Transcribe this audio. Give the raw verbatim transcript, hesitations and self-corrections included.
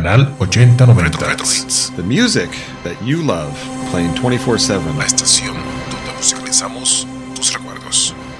Canal ochenta noventa. The music that you love, playing twenty-four seven. La estación donde musicalizamos tus recuerdos.